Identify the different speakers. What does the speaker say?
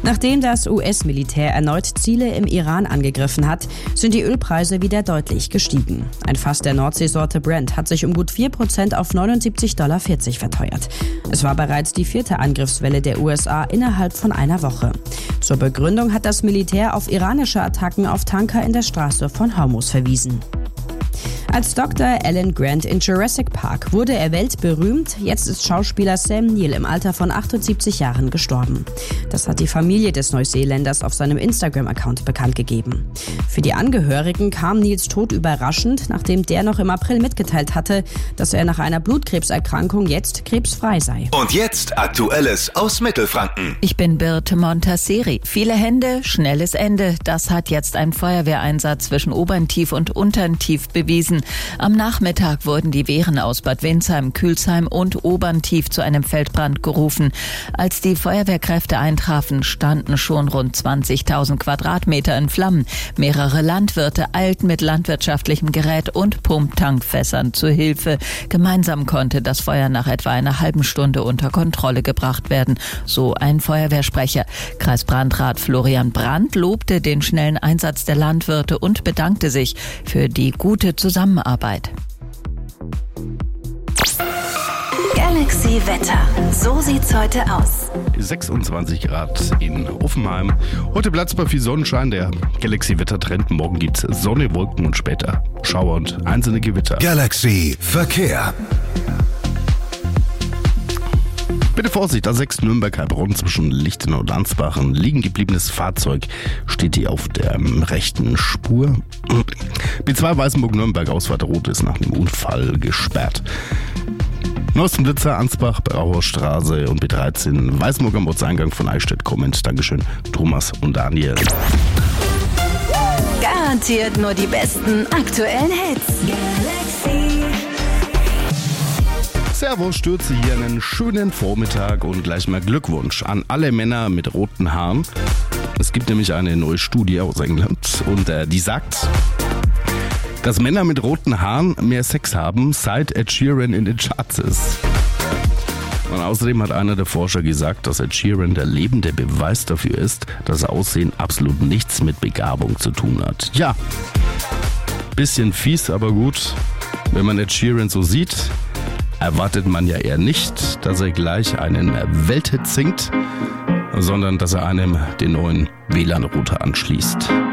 Speaker 1: Nachdem das US-Militär erneut Ziele im Iran angegriffen hat, sind die Ölpreise wieder deutlich gestiegen. Ein Fass der Nordseesorte Brent hat sich um gut 4% auf $79,40 verteuert. Es war bereits die 4. Angriffswelle der USA innerhalb von einer Woche. Zur Begründung hat das Militär auf iranische Attacken auf Tanker in der Straße von Hormuz verwiesen. Als Dr. Alan Grant in Jurassic Park wurde er weltberühmt. Jetzt ist Schauspieler Sam Neill im Alter von 78 Jahren gestorben. Das hat die Familie des Neuseeländers auf seinem Instagram-Account bekannt gegeben. Für die Angehörigen kam Neils Tod überraschend, nachdem der noch im April mitgeteilt hatte, dass er nach einer Blutkrebserkrankung jetzt krebsfrei sei.
Speaker 2: Und jetzt Aktuelles aus Mittelfranken.
Speaker 3: Ich bin Birte Montasseri. Viele Hände, schnelles Ende. Das hat jetzt ein Feuerwehreinsatz zwischen Oberntief und Unterntief bewiesen. Am Nachmittag wurden die Wehren aus Bad Windsheim, Kühlsheim und Oberntief zu einem Feldbrand gerufen. Als die Feuerwehrkräfte eintrafen, standen schon rund 20.000 Quadratmeter in Flammen. Mehrere Landwirte eilten mit landwirtschaftlichem Gerät und Pumptankfässern zu Hilfe. Gemeinsam konnte das Feuer nach etwa einer halben Stunde unter Kontrolle gebracht werden, so ein Feuerwehrsprecher. Kreisbrandrat Florian Brandt lobte den schnellen Einsatz der Landwirte und bedankte sich für die gute Zusammenarbeit.
Speaker 4: Galaxy Wetter. So sieht's heute aus.
Speaker 5: 26 Grad in Offenheim. Heute bleibt bei viel Sonnenschein. Der Galaxy-Wetter-Trend. Morgen gibt's Sonne, Wolken und später Schauer und einzelne Gewitter.
Speaker 2: Galaxy Verkehr.
Speaker 5: Bitte Vorsicht, A6 Nürnberg-Heilbronn zwischen Lichtenau und Ansbach. Ein liegen gebliebenes Fahrzeug steht hier auf der rechten Spur. B2 Weißenburg-Nürnberg, Ausfahrt Rot ist nach einem Unfall gesperrt. Neuesten Blitzer, Ansbach, Brauerstraße und B13 Weißenburg am Ortseingang von Eichstätt kommend. Dankeschön, Thomas und Daniel.
Speaker 4: Garantiert nur die besten aktuellen Hits. Galaxy.
Speaker 5: Servus, stürze hier einen schönen Vormittag und gleich mal Glückwunsch an alle Männer mit roten Haaren. Es gibt nämlich eine neue Studie aus England und die sagt, dass Männer mit roten Haaren mehr Sex haben, seit Ed Sheeran in den Charts ist. Und außerdem hat einer der Forscher gesagt, dass Ed Sheeran der lebende Beweis dafür ist, dass Aussehen absolut nichts mit Begabung zu tun hat. Ja, bisschen fies, aber gut, wenn man Ed Sheeran so sieht, erwartet man ja eher nicht, dass er gleich einen Welthit singt, sondern dass er einem den neuen WLAN-Router anschließt.